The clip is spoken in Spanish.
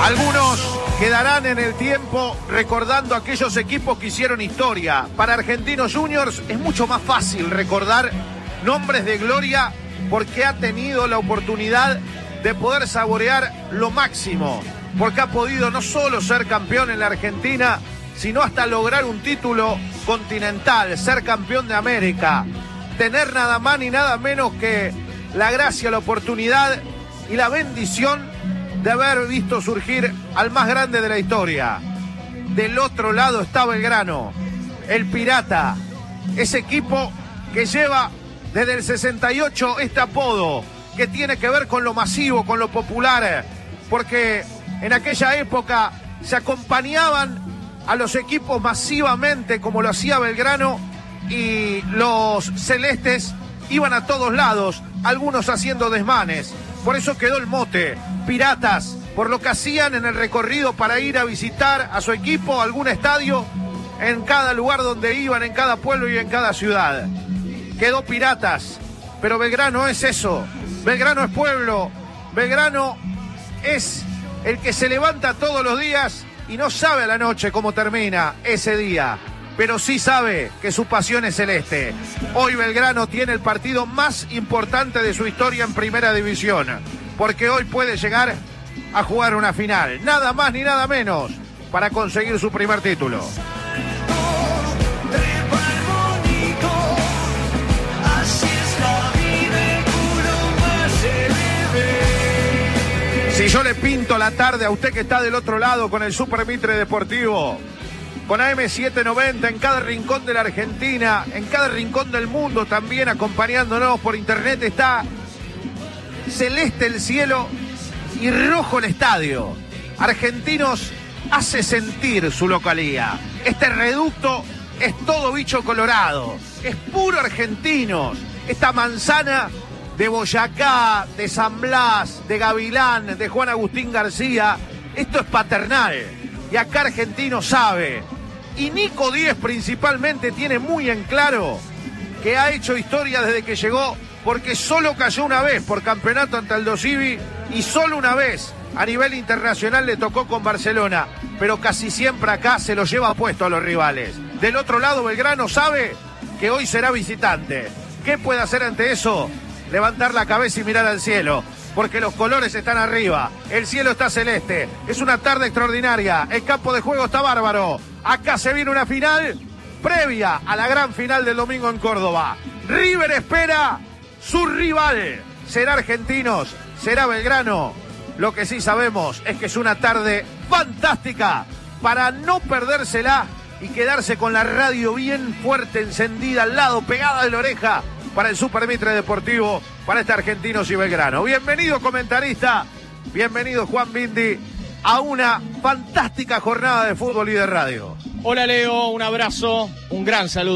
Algunos quedarán en el tiempo recordando aquellos equipos que hicieron historia. Para Argentinos Juniors es mucho más fácil recordar nombres de gloria porque ha tenido la oportunidad de poder saborear lo máximo, porque ha podido no solo ser campeón en la Argentina, sino hasta lograr un título continental, ser campeón de América, tener nada más ni nada menos que la gracia, la oportunidad y la bendición de haber visto surgir al más grande de la historia. Del otro lado está Belgrano, el Pirata, ese equipo que lleva desde el 68 este apodo, que tiene que ver con lo masivo, con lo popular, porque en aquella época se acompañaban a los equipos masivamente como lo hacía Belgrano, y los celestes iban a todos lados, algunos haciendo desmanes. Por eso quedó el mote, Piratas, por lo que hacían en el recorrido para ir a visitar a su equipo, algún estadio, en cada lugar donde iban, en cada pueblo y en cada ciudad. Quedó Piratas, pero Belgrano es eso, Belgrano es pueblo, Belgrano es el que se levanta todos los días y no sabe a la noche cómo termina ese día, pero sí sabe que su pasión es celeste. Hoy Belgrano tiene el partido más importante de su historia en Primera División, porque hoy puede llegar a jugar una final, nada más ni nada menos, para conseguir su primer título. Si yo le pinto la tarde a usted que está del otro lado con el Super Mitre Deportivo, con AM790 en cada rincón de la Argentina, en cada rincón del mundo también acompañándonos por internet, está celeste el cielo y rojo el estadio. Argentinos hace sentir su localía. Este reducto es todo bicho colorado, es puro Argentinos. Esta manzana de Boyacá, de San Blas, de Gavilán, de Juan Agustín García, esto es paternal. Y acá Argentino sabe, y Nico Díez principalmente tiene muy en claro que ha hecho historia desde que llegó, porque solo cayó una vez por campeonato ante Aldo Civi y solo una vez a nivel internacional le tocó con Barcelona, pero casi siempre acá se lo lleva puesto a los rivales. Del otro lado Belgrano sabe que hoy será visitante. ¿Qué puede hacer ante eso? Levantar la cabeza y mirar al cielo, porque los colores están arriba, el cielo está celeste, es una tarde extraordinaria, el campo de juego está bárbaro. Acá se viene una final previa a la gran final del domingo en Córdoba. River espera su rival, será Argentinos, será Belgrano. Lo que sí sabemos es que es una tarde fantástica para no perdérsela y quedarse con la radio bien fuerte, encendida al lado, pegada de la oreja, para el Super Mitre Deportivo, para este Argentinos y Belgrano. Bienvenido comentarista, bienvenido Juan Bindi a una fantástica jornada de fútbol y de radio. Hola Leo, un abrazo, un gran saludo.